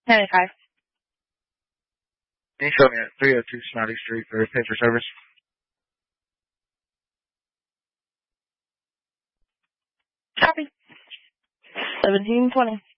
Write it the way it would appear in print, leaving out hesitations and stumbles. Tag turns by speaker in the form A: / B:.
A: 95.
B: Can you show me at 302 Snotty Street for paper service?
A: Copy. 1720.